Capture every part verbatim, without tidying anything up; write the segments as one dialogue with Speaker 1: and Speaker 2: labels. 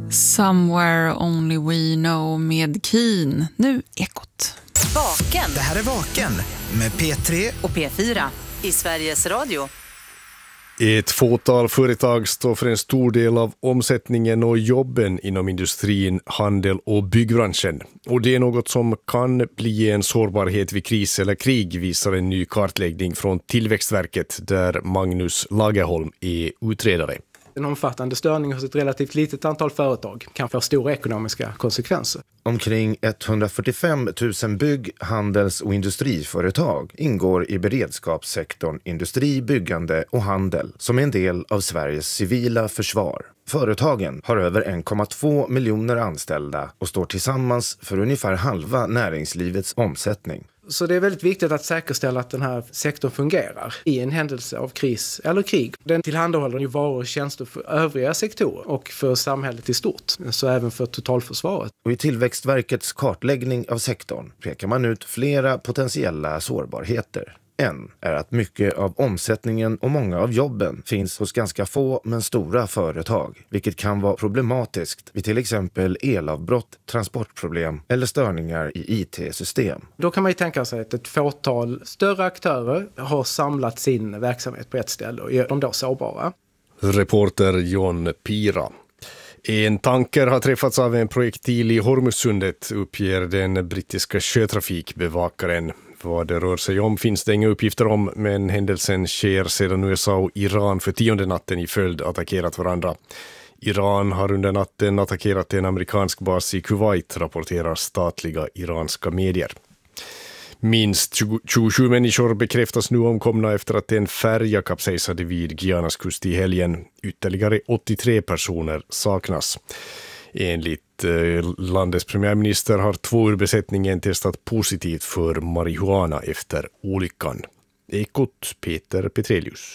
Speaker 1: Somewhere Only We Know med Keen. Nu Ekot.
Speaker 2: Vaken.
Speaker 3: Det här är Vaken med P tre
Speaker 2: och P fyra i Sveriges Radio.
Speaker 4: Ett fåtal företag står för en stor del av omsättningen och jobben inom industrin, handel och byggbranschen. Och det är något som kan bli en sårbarhet vid kris eller krig, visar en ny kartläggning från Tillväxtverket där Magnus Lagerholm är utredare.
Speaker 5: En omfattande störning hos ett relativt litet antal företag kan få stora ekonomiska konsekvenser.
Speaker 6: Omkring etthundrafyrtiofem tusen bygg-, handels- och industriföretag ingår i beredskapssektorn industri, byggande och handel som är en del av Sveriges civila försvar. Företagen har över en komma två miljoner anställda och står tillsammans för ungefär halva näringslivets omsättning.
Speaker 5: Så det är väldigt viktigt att säkerställa att den här sektorn fungerar i en händelse av kris eller krig. Den tillhandahåller ju varor och tjänster för övriga sektorer och för samhället i stort, så även för totalförsvaret.
Speaker 6: Och i Tillväxtverkets kartläggning av sektorn pekar man ut flera potentiella sårbarheter. En är att mycket av omsättningen och många av jobben finns hos ganska få men stora företag, vilket kan vara problematiskt vid till exempel elavbrott, transportproblem eller störningar i I T-system.
Speaker 5: Då kan man ju tänka sig att ett fåtal större aktörer har samlat sin verksamhet på ett ställe och gör dem då sårbara.
Speaker 4: Reporter John Pira. En tanker har träffats av en projektil i Hormuzsundet, uppger den brittiska sjötrafikbevakaren. Vad det rör sig om finns det inga uppgifter om, men händelsen sker sedan U S A och Iran för tionde natten i följd attackerat varandra. Iran har under natten attackerat en amerikansk bas i Kuwait, rapporterar statliga iranska medier. Minst tjugosju människor bekräftas nu omkomna efter att en färja kapsejsade vid Guyanas kust i helgen. Ytterligare åttiotre personer saknas. Enligt landets premiärminister har två ur besättningen testat positivt för marijuana efter olyckan. Ekot Peter Petrelius.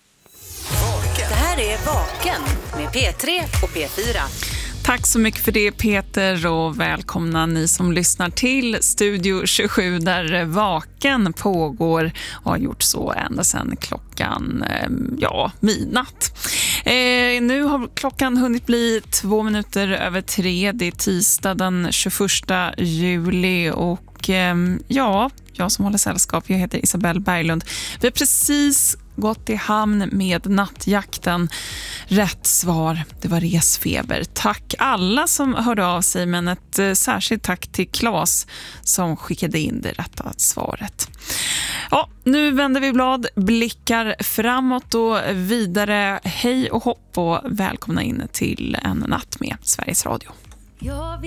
Speaker 2: Det här är Vaken med P tre och P fyra.
Speaker 1: Tack så mycket för det, Peter, och välkomna ni som lyssnar till Studio tjugosju där Vaken pågår och har gjort så ända sedan klockan ja, midnatt. Eh, nu har klockan hunnit bli två minuter över tre. Det är tisdag den tjugoförsta juli och eh, ja, jag som håller sällskap, jag heter Isabelle Berglund. Vi har precis gått i hamn med nattjakten. Rätt svar, det var resfeber. Tack alla som hörde av sig, men ett eh, särskilt tack till Claes som skickade in det rätta svaret. Ja, nu vänder vi blad, blickar framåt och vidare. Hej och hopp och välkomna in till en natt med Sveriges Radio.